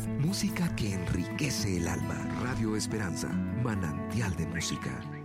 Música que enriquece el alma. Radio Esperanza, manantial de música.